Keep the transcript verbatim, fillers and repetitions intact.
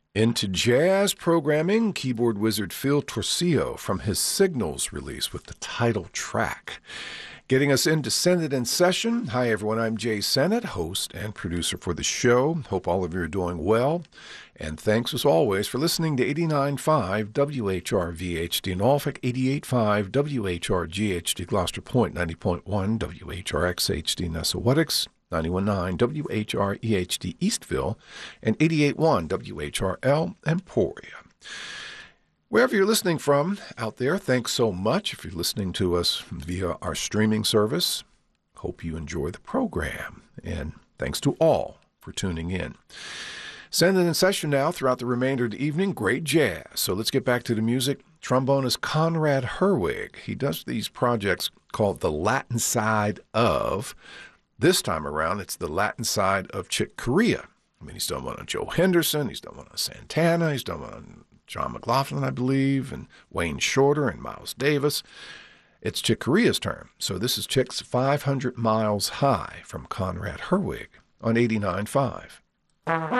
Into jazz programming, keyboard wizard Phil Torcio from his Signals release with the title track. Getting us into Send It in Session. Hi, everyone. I'm Jay Sennett, host and producer for the show. Hope all of you are doing well. And thanks, as always, for listening to eighty-nine point five W H R V H D Norfolk, eighty-eight point five W H R G H D Gloucester Point, ninety point one W H R X H D Nessawatix, ninety-one point nine W H R E H D Eastville, and eighty-eight point one W H R L Emporia. Wherever you're listening from out there, thanks so much. If you're listening to us via our streaming service, hope you enjoy the program. And thanks to all for tuning in. Send It in Session now throughout the remainder of the evening. Great jazz. So let's get back to the music. Trombonist Conrad Herwig. He does these projects called The Latin Side of. This time around, it's the Latin side of Chick Corea. I mean, he's done one on Joe Henderson. He's done one on Santana. He's done one on John McLaughlin, I believe, and Wayne Shorter and Miles Davis. It's Chick Corea's turn. So this is Chick's five hundred miles High from Conrad Herwig on eighty-nine point five.